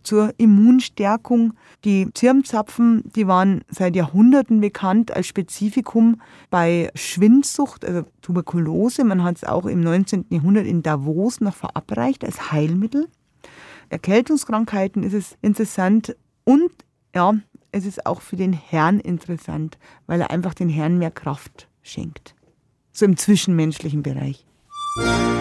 zur Immunstärkung. Die Zirnzapfen, die waren seit Jahrhunderten bekannt als Spezifikum bei Schwindsucht, also Tuberkulose. Man hat es auch im 19. Jahrhundert in Davos noch verabreicht als Heilmittel. Erkältungskrankheiten ist es interessant und ja, es ist auch für den Herrn interessant, weil er einfach den Herrn mehr Kraft schenkt. So im zwischenmenschlichen Bereich.